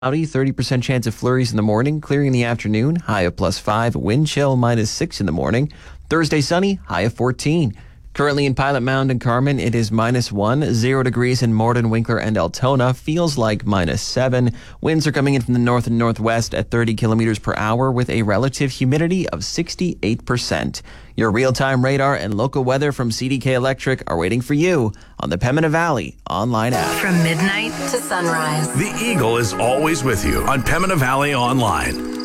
Cloudy, 30% chance of flurries in the morning, clearing in the afternoon, high of +5, wind chill -6 in the morning. Thursday sunny, high of 14. Currently in Pilot Mound and Carmen, it is -1, 0 degrees in Morden, Winkler, and Altona, feels like -7. Winds are coming in from the north and northwest at 30 kilometers per hour with a relative humidity of 68%. Your real-time radar and local weather from CDK Electric are waiting for you on the Pembina Valley online app. From midnight to sunrise. The Eagle is always with you on Pembina Valley Online.